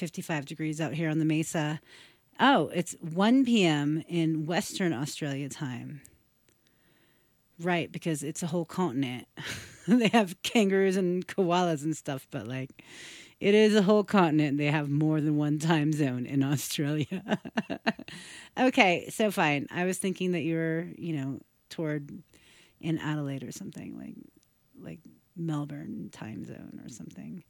55 degrees out here on the Mesa. Oh, it's 1 p.m. in Western Australia time. Right, because it's a whole continent. They have kangaroos and koalas and stuff, but like it is a whole continent. They have more than one time zone in Australia. Okay, so fine. I was thinking that you were, toward in Adelaide or something, like Melbourne time zone or something.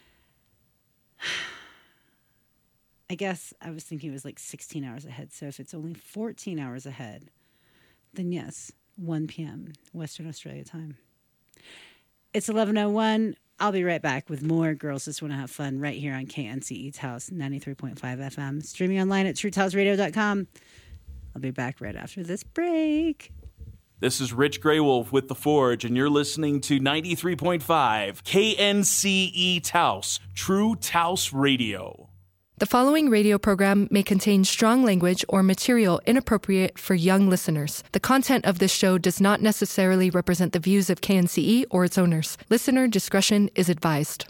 I guess I was thinking it was like 16 hours ahead. So if it's only 14 hours ahead, then yes, 1 p.m. Western Australia time. It's 11:01. I'll be right back with more Girls Just Want to Have Fun right here on KNCE Taos 93.5 FM, streaming online at TrueTaosRadio.com. I'll be back right after this break. This is Rich Graywolf with The Forge, and you're listening to 93.5 KNCE Taos, True Taos Radio. The following radio program may contain strong language or material inappropriate for young listeners. The content of this show does not necessarily represent the views of KNCE or its owners. Listener discretion is advised.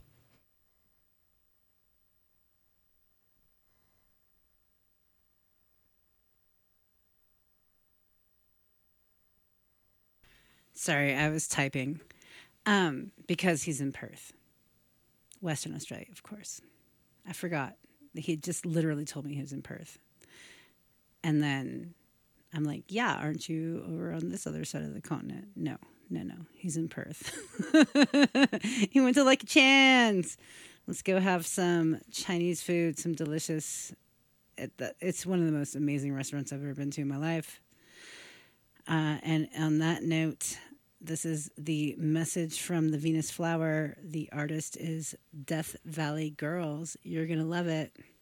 Sorry, I was typing. Because he's in Perth, Western Australia, of course. I forgot. He just literally told me he was in Perth. And then I'm like, yeah, aren't you over on this other side of the continent? No. He's in Perth. He went to Lucky Chan's. Let's go have some Chinese food, some delicious. It's one of the most amazing restaurants I've ever been to in my life. And on that note, this is the message from the Venus Flower. The artist is Death Valley Girls. You're going to love it.